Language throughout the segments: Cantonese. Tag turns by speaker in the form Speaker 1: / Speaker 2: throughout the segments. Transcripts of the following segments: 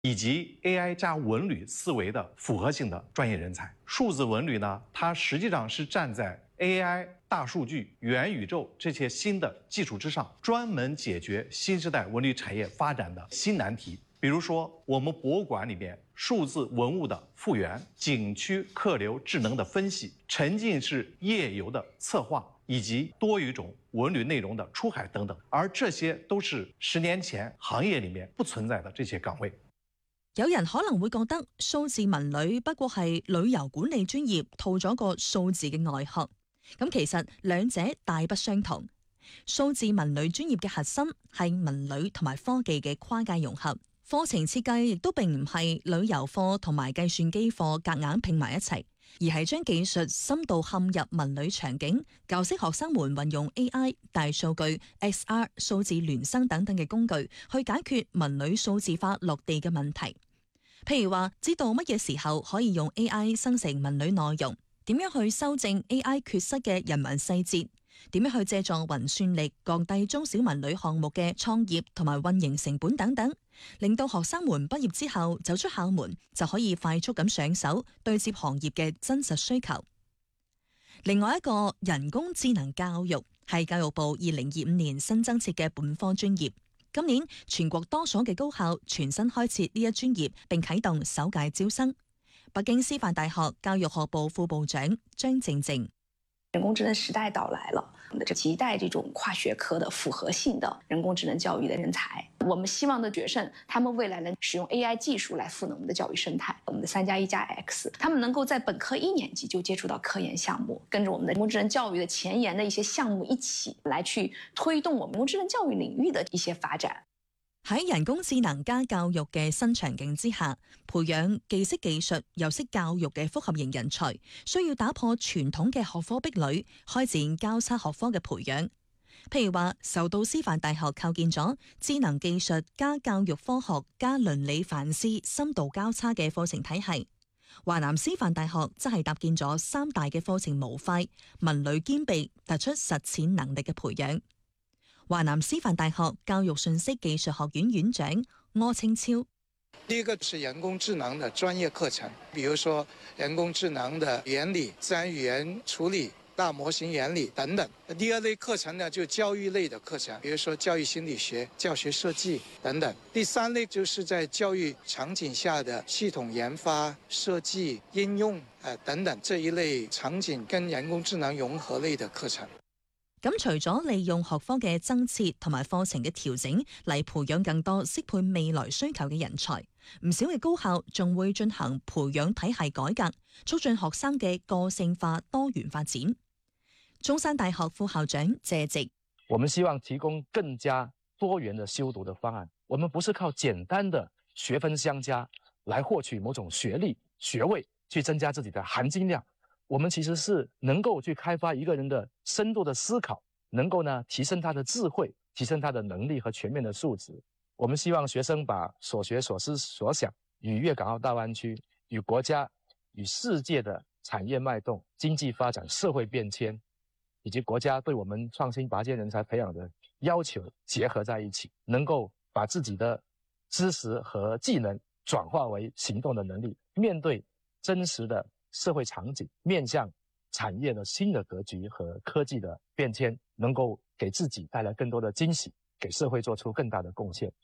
Speaker 1: 以及 AI 加文旅思维的复合性的专业人才。数字文旅呢，它实际上是站在 AI、大数据、元宇宙这些新的技术之上，专门解决新时代文旅产业发展的新难题。比如说，我们博物馆里面数字文物的复原、景区客流智能的分析、沉浸式夜游的策划，以及多语种文旅内容的出海等等，而這些都是10年前行業裏面不存在的這些崗位。
Speaker 2: 有人可能會覺得數字文旅不過係旅遊管理專業套咗個數字嘅外殼，咁其實兩者大不相同。數字文旅專業嘅核心係文旅同埋科技嘅跨界融合，課程設計亦都並唔係旅遊課同埋計算機課夾硬拼埋一齊，而係將技術深度嵌入文旅場景，教識學生們運用 AI、大數據、XR、數字孿生等等嘅工具，去解決文旅數字化落地嘅問題。譬如話，知道乜嘢時候可以用 AI 生成文旅內容，點樣去修正 AI 缺失嘅人文細節，點樣去借助雲算力降低中小文旅項目嘅創業同埋運營成本等等，令到學生們畢業之後走出校門就可以快速咁上手對接行業嘅真實需求。另外一個人工智能教育係教育部2025年新增設嘅本科專業。今年全國多所嘅高校全新開設呢一專業，並啟動首屆招生。北京師範大學教育學部副部長張靜靜。
Speaker 3: 人工智能時代到來了，我們期待這種跨學科的複合性的人工智能教育的人才。我們希望的學生，他們未來能使用 AI 技術來賦能我們的教育生態。我們的3+1+X，他們能夠在本科1年級就接觸到科研項目，跟着我們的人工智能教育的前沿的一些項目一起來去推動我們人工智能教育領域的一些發展。
Speaker 2: 喺人工智能加教育嘅新場景之下，培養既識技術又識教育嘅複合型人才，需要打破傳統嘅學科壁壘，開展交叉學科嘅培養。譬如話，受到師範大學構建咗智能技術加教育科學加倫理反思深度交叉嘅課程體系，華南師範大學則係搭建咗3大嘅課程模塊，文旅兼備，突出實踐能力嘅培養。華南師範大學教育信息技術學院院長柯清超：
Speaker 4: 第一個是人工智能的專業課程，比如說人工智能的原理、自然語言處理、大模型原理等等。第二類課程呢，就教育類的課程，比如說教育心理學、教學設計等等。第三類就是在教育場景下的系統研發、設計、應用等等這一類場景跟人工智能融合類的課程。
Speaker 2: 咁除咗利用學科嘅增設同埋課程嘅調整嚟培養更多適配未來需求嘅人才，唔少嘅高校仲會進行培養體系改革，促進學生嘅個性化多元發展。中山大學副校長謝直：
Speaker 5: 我們希望提供更加多元的修讀的方案，我們不是靠簡單的學分相加來獲取某種學歷、學位，去增加自己的含金量。我們其實是能夠去開發一個人的深度的思考，能夠呢提升他的智慧，提升他的能力和全面的素質。我們希望學生把所學所思所想與粵港澳大灣區、與國家、與世界的產業脈動、經濟發展、社會變遷，以及國家對我們創新拔尖人才培養的要求結合在一起，能夠把自己的知識和技能轉化為行動的能力，面對真實的社會場景，面向產業的新的格局和科技的變遷，能夠給自己帶來更多的驚喜，給社會做出更大的貢獻。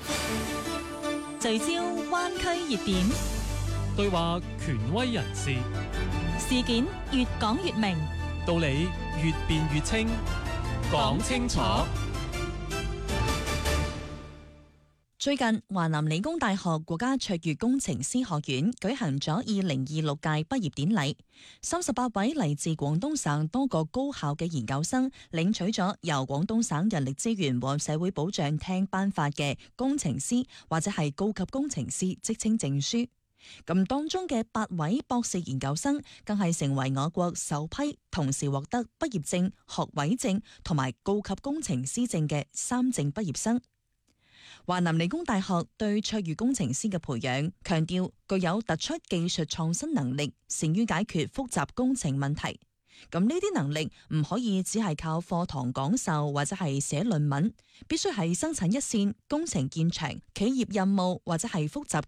Speaker 2: 聚焦灣區熱點，
Speaker 6: 對話權威人士，
Speaker 2: 事件越講越明，
Speaker 6: 道理越辯越清，講清楚。
Speaker 2: 最近，華南理工大學國家卓越工程師學院舉行咗2026屆畢業典禮，38位嚟自廣東省多個高校嘅研究生領取咗由廣東省人力資源和社會保障廳頒發嘅工程師或者係高級工程師職稱證書。咁當中嘅8位博士研究生更係成為我國首批同時獲得畢業證、學位證同埋高級工程師證嘅3證畢業生。華南理工大學對卓越工程師嘅培養，強調具有突出技術創新能力，善於解決複雜工程問題。 咁呢啲能力唔可以只係靠課堂講授或者係寫論文，必須係生產一線、工程現場、企業任務或者係複雜